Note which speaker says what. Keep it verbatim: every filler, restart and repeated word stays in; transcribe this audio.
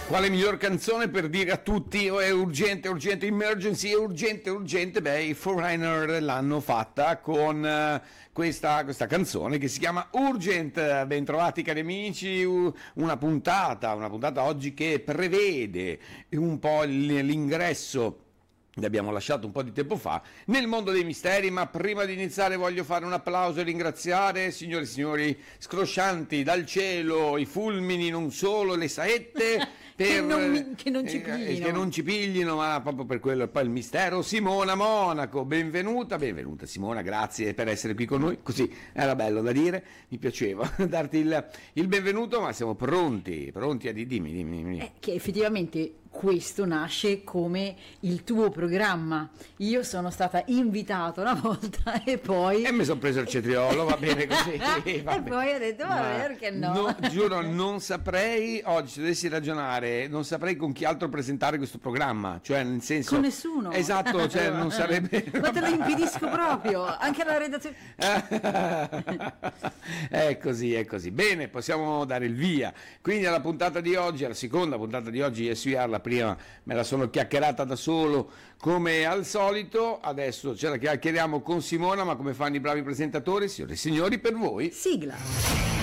Speaker 1: Quale miglior canzone per dire a tutti oh, è urgente, urgente, emergency, è urgente, urgente? Beh, i Foreigner l'hanno fatta con uh, questa, questa canzone che si chiama Urgent. Bentrovati cari amici, una puntata, una puntata oggi che prevede un po' l'ingresso. Vi abbiamo lasciato un po' di tempo fa nel mondo dei misteri, ma prima di iniziare voglio fare un applauso e ringraziare, signori e signori, scroscianti dal cielo, i fulmini, non solo, le saette, per,
Speaker 2: che, non mi, che non ci
Speaker 1: eh,
Speaker 2: piglino.
Speaker 1: Che non ci piglino, ma proprio per quello è poi il mistero. Simona Monaco, benvenuta, benvenuta Simona, grazie per essere qui con noi, così era bello da dire, mi piaceva darti il, il benvenuto, ma siamo pronti, pronti a di, dimmi, dimmi, dimmi.
Speaker 2: Eh, che effettivamente questo nasce come il tuo programma. Io sono stata invitata una volta e poi
Speaker 1: e mi sono preso il cetriolo, va bene così. Va
Speaker 2: e
Speaker 1: bene.
Speaker 2: poi ho detto va bene, perché no?
Speaker 1: no giuro, non saprei oggi, se dovessi ragionare, non saprei con chi altro presentare questo programma, cioè nel senso
Speaker 2: con nessuno.
Speaker 1: Esatto, cioè non sarebbe
Speaker 2: ma te lo impedisco proprio, anche alla redazione.
Speaker 1: È così, è così. Bene, possiamo dare il via quindi alla puntata di oggi, alla seconda puntata di oggi. S V R, la prima me la sono chiacchierata da solo come al solito, adesso ce la chiacchieriamo con Simona, ma come fanno i bravi presentatori, signore e signori, per voi
Speaker 2: sigla.